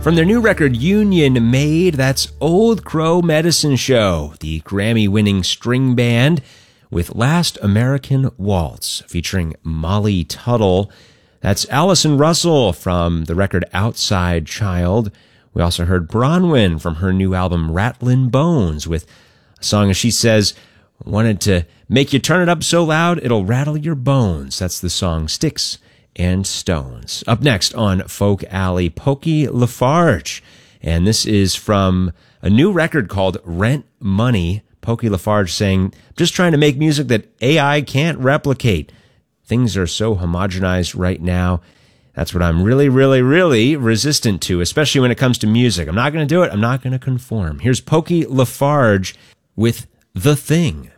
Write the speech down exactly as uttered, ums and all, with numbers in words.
From their new record, Union Made, that's Old Crow Medicine Show, the Grammy-winning string band, with Last American Waltz, featuring Molly Tuttle. That's Allison Russell from the record Outside Child. We also heard Bronwyn from her new album Rattlin' Bones, with a song, as she says, wanted to make you turn it up so loud it'll rattle your bones. That's the song Sticks and Stones. Up next on Folk Alley, Pokey LaFarge. And this is from a new record called Rent Money. Pokey LaFarge saying, just trying to make music that A I can't replicate. Things are so homogenized right now. That's what I'm really, really, really resistant to, especially when it comes to music. I'm not going to do it. I'm not going to conform. Here's Pokey LaFarge with The Thing.